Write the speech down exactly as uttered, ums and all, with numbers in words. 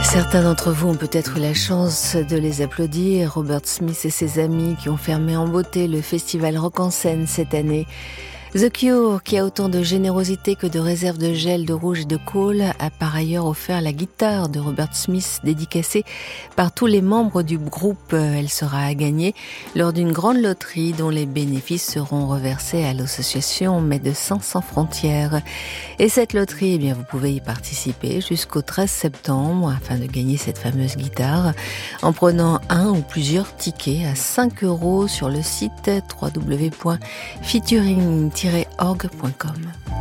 Certains d'entre vous ont peut-être eu la chance de les applaudir, Robert Smith et ses amis qui ont fermé en beauté le festival Rock en Seine cette année. The Cure, qui a autant de générosité que de réserve de gel, de rouge et de colle, a par ailleurs offert la guitare de Robert Smith dédicacée par tous les membres du groupe. Elle sera à gagner lors d'une grande loterie dont les bénéfices seront reversés à l'association Médecins sans frontières. Et cette loterie, eh bien, vous pouvez y participer jusqu'au treize septembre afin de gagner cette fameuse guitare en prenant un ou plusieurs tickets à cinq euros sur le site w w w point featuring tiret org point com.